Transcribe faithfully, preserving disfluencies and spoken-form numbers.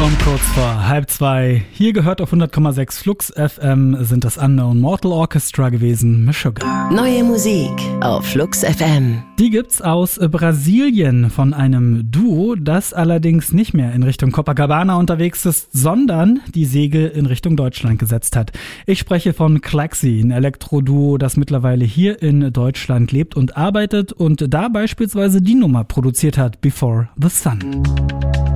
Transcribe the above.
Um kurz vor halb zwei. Hier gehört auf hundert Komma sechs Flux F M sind das Unknown Mortal Orchestra gewesen, Meshuggah. Neue Musik auf Flux F M. Die gibt's aus Brasilien von einem Duo, das allerdings nicht mehr in Richtung Copacabana unterwegs ist, sondern die Segel in Richtung Deutschland gesetzt hat. Ich spreche von Klaxi, ein Elektro-Duo, das mittlerweile hier in Deutschland lebt und arbeitet und da beispielsweise die Nummer produziert hat, Before the Sun.